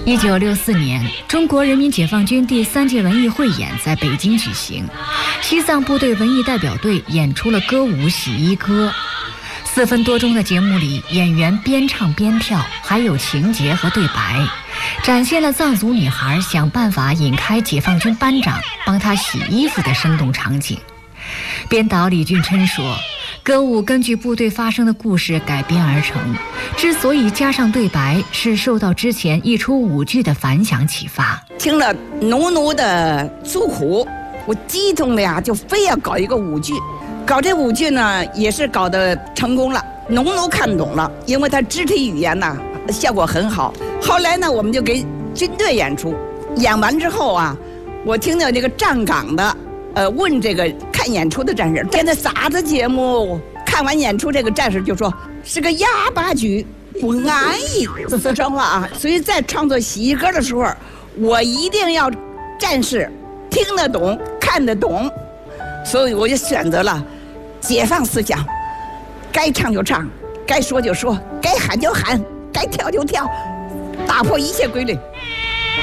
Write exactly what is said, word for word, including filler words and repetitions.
一九六四年，中国人民解放军第三届文艺汇演在北京举行，西藏部队文艺代表队演出了歌舞《洗衣歌》。四分多钟的节目里，演员边唱边跳，还有情节和对白，展现了藏族女孩想办法引开解放军班长帮她洗衣服的生动场景。编导李俊琛说，歌舞根据部队发生的故事改编而成，之所以加上对白，是受到之前一出舞剧的反响启发。 听了浓浓的诉苦，我激动的呀，就非要搞一个舞剧。搞这舞剧呢，也是搞得成功了，农奴看懂了，因为他肢体语言呢效果很好。后来呢，我们就给军队演出，演完之后啊，我听到这个站岗的，呃，问这个看演出的战士，现在啥子节目？看完演出，这个战士就说是个哑巴剧，不安逸，四川话啊。所以在创作洗衣歌的时候，我一定要战士听得懂、看得懂，所以我就选择了解放思想，该唱就唱，该说就说，该喊就喊，该跳就跳，打破一切规律。